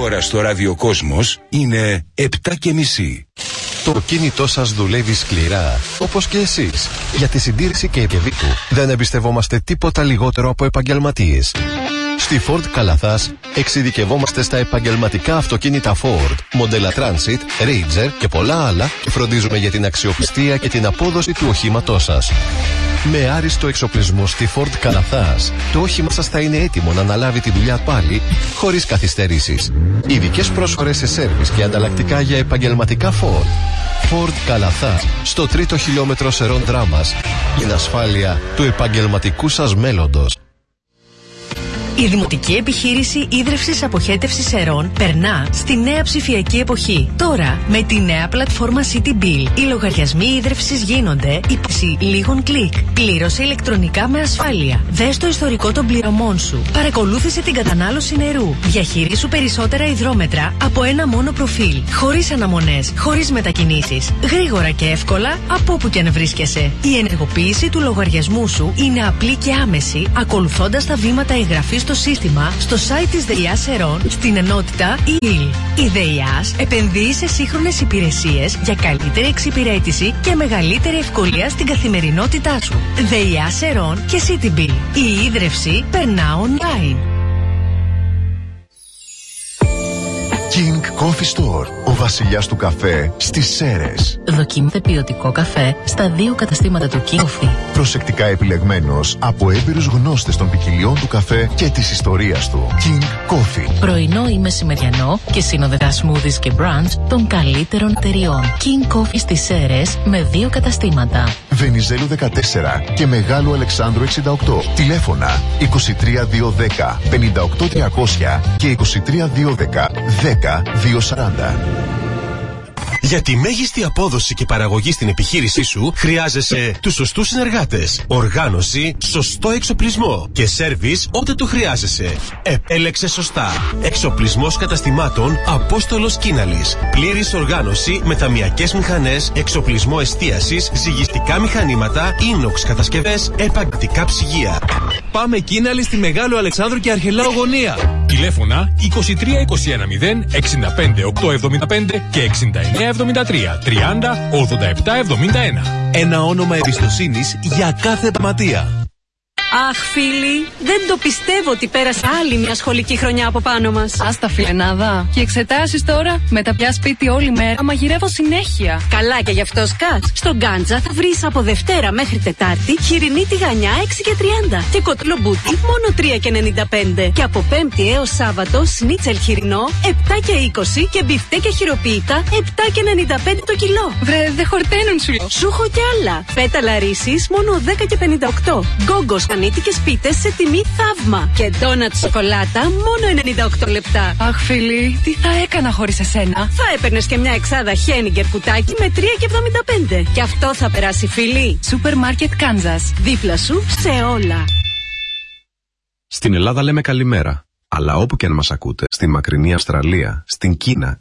ώρα στο ραδιοκόσμος είναι 7:30. Το κινητό σας δουλεύει σκληρά, όπως και εσείς. Για τη συντήρηση και επιβολή του δεν εμπιστευόμαστε τίποτα λιγότερο από επαγγελματίες. Στη Ford Καλαθάς εξειδικευόμαστε στα επαγγελματικά αυτοκίνητα Ford, μοντέλα Transit, Ranger και πολλά άλλα και φροντίζουμε για την αξιοπιστία και την απόδοση του οχήματός σας. Με άριστο εξοπλισμό στη Ford Καλαθάς, το όχημα σας θα είναι έτοιμο να αναλάβει τη δουλειά πάλι, χωρίς καθυστερήσεις. Ειδικές πρόσφορες σε σέρβις και ανταλλακτικά για επαγγελματικά Ford. Ford Καλαθάς, στο 3ο χιλιόμετρο Σερών Δράμας, για την ασφάλεια του επαγγελματικού σας μέλλοντος. Η Δημοτική Επιχείρηση Ίδρευσης Αποχέτευσης Σερών περνά στη νέα ψηφιακή εποχή. Τώρα, με τη νέα πλατφόρμα City Bill, οι λογαριασμοί ίδρευσης γίνονται υπό λίγων κλικ. Πλήρωσε ηλεκτρονικά με ασφάλεια. Δες το ιστορικό των πληρωμών σου. Παρακολούθησε την κατανάλωση νερού. Διαχειρίσου περισσότερα υδρόμετρα από ένα μόνο προφίλ. Χωρίς αναμονές, χωρίς μετακινήσεις. Γρήγορα και εύκολα από όπου και αν βρίσκεσαι. Η ενεργοποίηση του λογαριασμού σου είναι απλή και άμεση, ακολουθώντας τα βήματα εγγραφής στο σύστημα, στο site της ΔΕΙΑΣ Σερών, στην ενότητα ΙΛ. Η ΔΕΙΑΣ επενδύει σε σύγχρονες υπηρεσίες για καλύτερη εξυπηρέτηση και μεγαλύτερη ευκολία στην καθημερινότητά σου. ΔΕΙΑΣ Σερών και CityBill. Η ίδρυυση περνά online. King Coffee Store, ο βασιλιάς του καφέ στις Σέρρες. Δοκίματε ποιοτικό καφέ στα 2 καταστήματα του King Coffee. Προσεκτικά επιλεγμένος από έμπειρους γνώστες των ποικιλιών του καφέ και της ιστορίας του. King Coffee. Πρωινό ή μεσημεριανό και συνοδευτικά smoothies και brunch των καλύτερων εταιριών. King Coffee στις Σέρρες με 2 καταστήματα. Βενιζέλου 14 και Μεγάλου Αλεξάνδρου 68. Τηλέφωνα 23210 58300 και 23210 10240. Για τη μέγιστη απόδοση και παραγωγή στην επιχείρησή σου χρειάζεσαι τους σωστούς συνεργάτες, οργάνωση, σωστό εξοπλισμό και σέρβις όποτε το χρειάζεσαι. Επέλεξε σωστά. Εξοπλισμός καταστημάτων Απόστολος Κίναλης. Πλήρης οργάνωση με ταμιακές μηχανές, εξοπλισμό εστίασης, ζυγιστικά μηχανήματα, ίνοξ κατασκευές, επαγγελματικά ψυγεία. Πάμε Κίναλη στη Μεγάλου Αλεξάνδρου και Αρχελάου γωνία. Τηλέφωνα 23 21 0 65 875 και 69 73 30 87 71. Ένα όνομα εμπιστοσύνης για κάθε επαγγελματία. Αχ, φίλοι, δεν το πιστεύω ότι πέρασε άλλη μια σχολική χρονιά από πάνω μας. Άστα, φιλενάδα. Και εξετάσεις τώρα, με τα πια σπίτι όλη μέρα, μαγειρεύω συνέχεια. Καλά, και γι' αυτό σκάτς. Στο Γκάντζα θα βρεις από Δευτέρα μέχρι Τετάρτη χοιρινή τηγανιά 6,30 και κοτλομπούτι μόνο 3,95. Και από Πέμπτη έως Σάββατο σνίτσελ χοιρινό 7,20 και μπιφτέκια χειροποίητα 7,95 το κιλό. Βρε, δεν χορταίνουν σου. Σου έχω κι άλλα. Πέταλα ρύσης μόνο 10,58. Γκόγκος ανήτικες πίτες σε τιμή θαύμα. Και ντόνατ σοκολάτα μόνο 98 λεπτά. Αχ, φίλοι, τι θα έκανα χωρίς εσένα. Θα έπαιρνες και μια εξάδα Χένιγκερ κουτάκι με 3,75. Και αυτό θα περάσει, φίλοι. Σούπερ Μάρκετ Κάνζας. Δίπλα σου σε όλα. Στην Ελλάδα λέμε καλημέρα. Αλλά όπου και αν μας ακούτε, στη μακρινή Αυστραλία, στην Κίνα